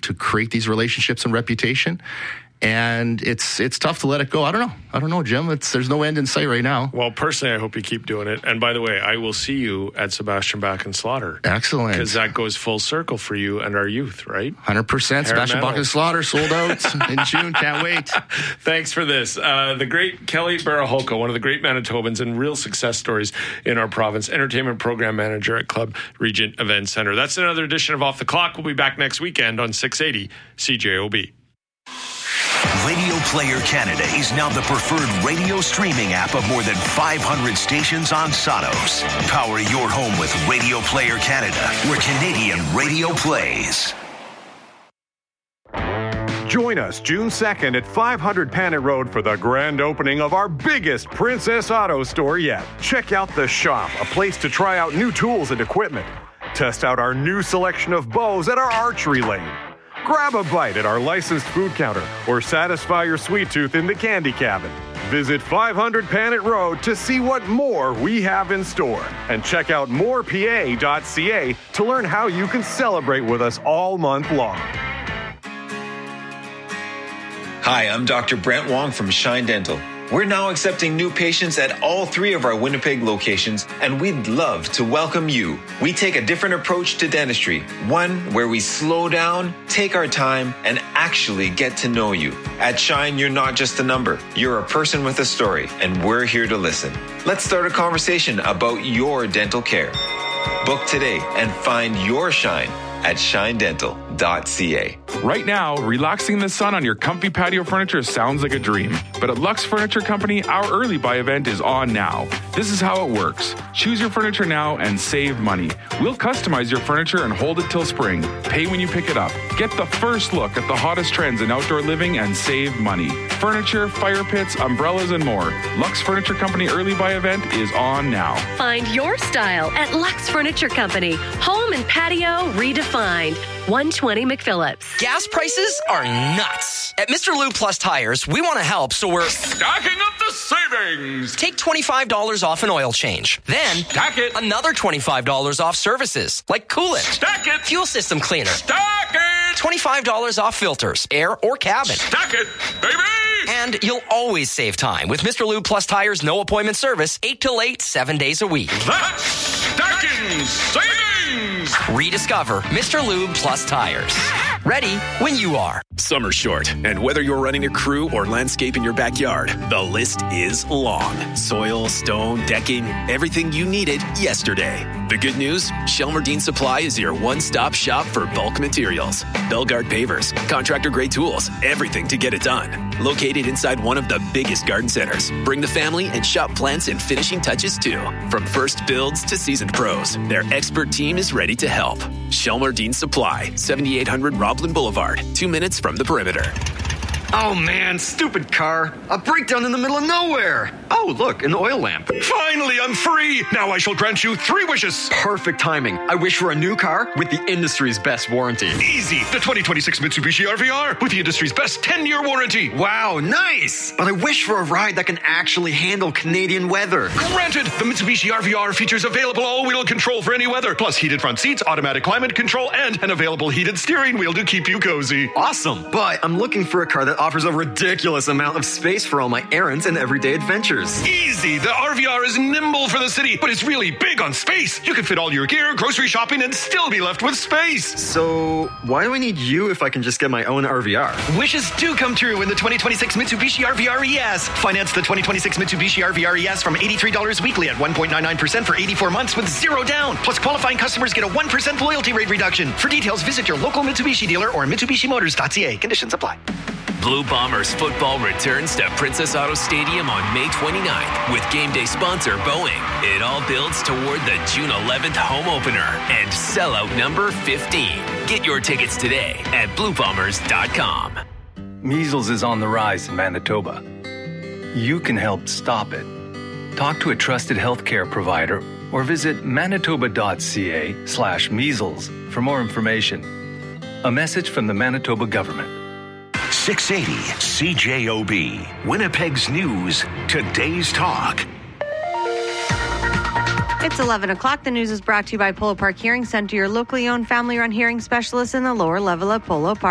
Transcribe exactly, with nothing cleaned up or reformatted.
to create these relationships and reputation. And it's it's tough to let it go. I don't know. I don't know, Jim. It's there's no end in sight right now. Well, personally, I hope you keep doing it. And by the way, I will see you at Sebastian Bach and Slaughter. Excellent. Because that goes full circle for you and our youth, right? one hundred percent. Sebastian Bach and Slaughter sold out in June. Can't wait. Thanks for this. Uh, the great Kelly Baraholka, one of the great Manitobans and real success stories in our province, entertainment program manager at Club Regent Event Center. That's another edition of Off the Clock. We'll be back next weekend on six eighty C J O B. Radio Player Canada is now the preferred radio streaming app of more than five hundred stations on Sonos. Power your home with Radio Player Canada, where Canadian radio plays. Join us June second at five hundred Panet Road for the grand opening of our biggest Princess Auto store yet. Check out The Shop, a place to try out new tools and equipment. Test out our new selection of bows at our archery lane. Grab a bite at our licensed food counter or satisfy your sweet tooth in the candy cabin. Visit five hundred Panet Road to see what more we have in store. And check out more p a dot c a to learn how you can celebrate with us all month long. Hi, I'm Doctor Brent Wong from Shine Dental. We're now accepting new patients at all three of our Winnipeg locations, and we'd love to welcome you. We take a different approach to dentistry, one where we slow down, take our time, and actually get to know you. At Shine, you're not just a number. You're a person with a story, and we're here to listen. Let's start a conversation about your dental care. Book today and find your Shine at shine dental dot c a. Right now, relaxing in the sun on your comfy patio furniture sounds like a dream. But at Lux Furniture Company, our early buy event is on now. This is how it works. Choose your furniture now and save money. We'll customize your furniture and hold it till spring. Pay when you pick it up. Get the first look at the hottest trends in outdoor living and save money. Furniture, fire pits, umbrellas, and more. Lux Furniture Company early buy event is on now. Find your style at Lux Furniture Company. Home and patio redefined. one twenty McPhillips. Gas prices are nuts. At Mister Lube Plus Tires, we want to help, so we're stacking up the savings. Take twenty-five dollars off an oil change. Then stack it. Another twenty-five dollars off services, like coolant. Stack it. Fuel system cleaner. Stack it. twenty-five dollars off filters, air or cabin. Stack it, baby. And you'll always save time with Mister Lube Plus Tires no appointment service, eight till eight, seven days a week. That's stacking savings. Rediscover Mister Lube Plus Tires. Ready when you are. Summer's short, and whether you're running a crew or landscaping your backyard, the list is long. Soil, stone, decking, everything you needed yesterday. The good news? Shelmerdine Supply is your one-stop shop for bulk materials. Belgard pavers, contractor-grade tools, everything to get it done. Located inside one of the biggest garden centers. Bring the family and shop plants and finishing touches too. From first builds to seasoned pros, their expert team is ready to help. Shelmerdine Supply, seventy-eight hundred Roblin Boulevard, two minutes from the perimeter. Oh man, stupid car. A breakdown in the middle of nowhere. Oh, look, an oil lamp. Finally, I'm free. Now I shall grant you three wishes. Perfect timing. I wish for a new car with the industry's best warranty. Easy. The twenty twenty-six Mitsubishi R V R with the industry's best ten-year warranty. Wow, nice. But I wish for a ride that can actually handle Canadian weather. Granted, the Mitsubishi R V R features available all-wheel control for any weather, plus heated front seats, automatic climate control, and an available heated steering wheel to keep you cozy. Awesome. But I'm looking for a car that offers a ridiculous amount of space for all my errands and everyday adventures. Easy. The R V R is nimble for the city, but it's really big on space. You can fit all your gear, grocery shopping, and still be left with space. So why do I need you if I can just get my own R V R? Wishes do come true in the twenty twenty-six Mitsubishi R V R E S. Finance the twenty twenty-six Mitsubishi R V R E S from eighty-three dollars weekly at one point nine nine percent for eighty-four months with zero down. Plus qualifying customers get a one percent loyalty rate reduction. For details, visit your local Mitsubishi dealer or Mitsubishi Motors dot c a. Conditions apply. Blue Bombers football returns to Princess Auto Stadium on May twenty-ninth with game day sponsor Boeing. It all builds toward the June eleventh home opener and sellout number fifteen. Get your tickets today at blue bombers dot com. Measles is on the rise in Manitoba. You can help stop it. Talk to a trusted healthcare provider or visit manitoba dot c a slash measles for more information. A message from the Manitoba government. six eighty C J O B, Winnipeg's News, today's talk. It's eleven o'clock. The news is brought to you by Polo Park Hearing Center, your locally owned family-run hearing specialist in the lower level of Polo Park.